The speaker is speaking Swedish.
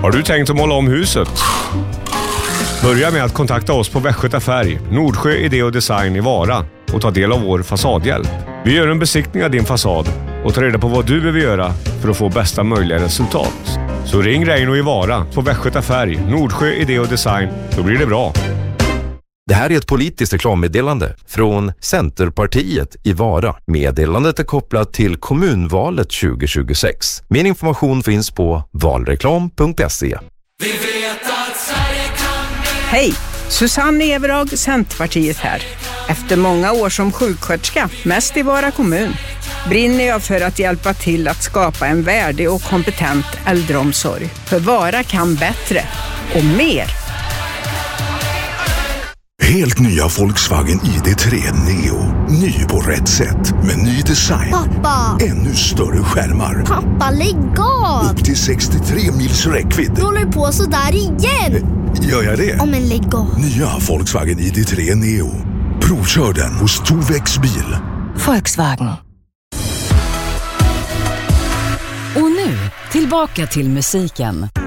Har du tänkt att måla om huset? Börja med att kontakta oss på Västgöta Färg, Nordsjö Idé och Design i Vara och ta del av vår fasadhjälp. Vi gör en besiktning av din fasad och tar reda på vad du behöver göra för att få bästa möjliga resultat. Så ring Reino i Vara på Västgöta Färg, Nordsjö Idé och Design, då blir det bra. Det här är ett politiskt reklammeddelande från Centerpartiet i Vara. Meddelandet är kopplat till kommunvalet 2026. Mer information finns på valreklam.se. Hej, Susanne Everag, Centerpartiet här. Efter många år som sjuksköterska, mest i Vara kommun, brinner jag för att hjälpa till att skapa en värdig och kompetent äldreomsorg. För Vara kan bättre och mer. Helt nya Volkswagen ID3 Neo. Ny på rätt sätt med ny design. Pappa! Ännu större skärmar. Pappa, lägg av! Upp till 63 mils räckvidd. Du håller på så där igen! Gör jag det? Ja, men lägg av. Nya Volkswagen ID3 Neo. Provkör den hos Tovex bil. Volkswagen. Och nu, tillbaka till musiken.